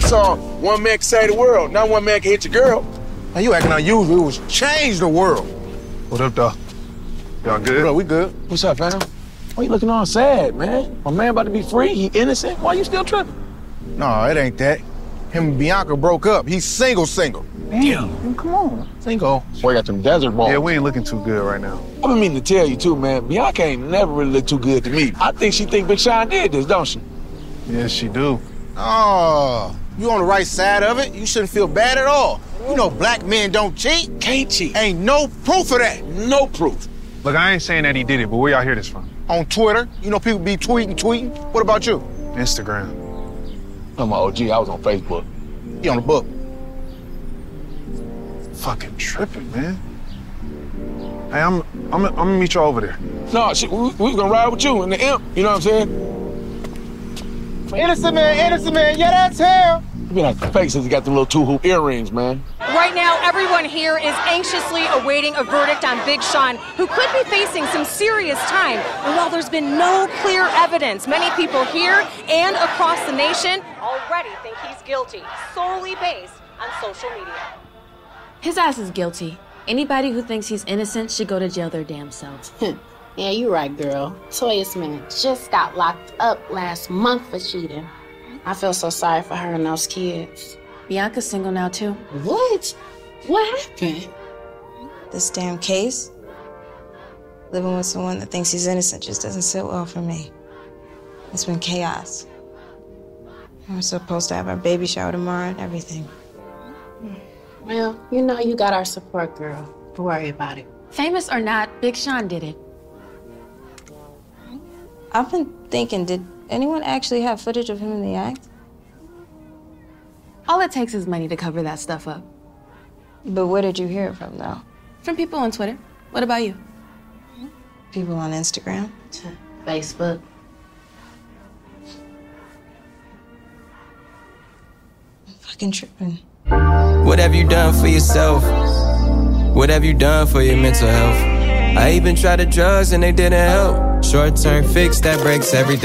saw one man can save the world, not one man can hit your girl. Now you acting unusual. It was change the world. What up, dog? Y'all good? Bro, we good. What's up, fam? Why you looking all sad, man? My man about to be free. He innocent. Why you still tripping? No, it ain't that. Him and Bianca broke up. He's single. Damn, come on. Single. Boy, got them desert balls. Yeah, we ain't looking too good right now. I've been meaning to tell you, too, man. Bianca ain't never really looked too good to me. I think she think Big Sean did this, don't she? Yes, she do. Oh, you on the right side of it. You shouldn't feel bad at all. You know black men don't cheat. Can't cheat. Ain't no proof of that. No proof. Look, I ain't saying that he did it, but where y'all hear this from? On Twitter, you know people be tweeting. What about you? Instagram. I'm my OG. I was on Facebook. You on the book. Fucking tripping, man. Hey, I'm gonna meet you over there. No, shit, we gonna ride with you in the imp. You know what I'm saying? Innocent man. Yeah, that's him. You be like the fake since he got them little two-hoop earrings, man. Right now, everyone here is anxiously awaiting a verdict on Big Sean, who could be facing some serious time. And while there's been no clear evidence, many people here and across the nation already think he's guilty, solely based on social media. His ass is guilty. Anybody who thinks he's innocent should go to jail their damn selves. Yeah, you're right, girl. Toya's man just got locked up last month for cheating. I feel so sorry for her and those kids. Bianca's single now, too. What? What happened? This damn case. Living with someone that thinks he's innocent just doesn't sit well for me. It's been chaos. We're supposed to have our baby shower tomorrow and everything. Well, you know you got our support, girl. Don't worry about it. Famous or not, Big Sean did it. I've been thinking, did anyone actually have footage of him in the act? All it takes is money to cover that stuff up. But where did you hear it from, though? From people on Twitter. What about you? People on Instagram? Facebook. I'm fucking tripping. What have you done for yourself? What have you done for your mental health? I even tried the drugs and they didn't help. Short-term fix that breaks everything.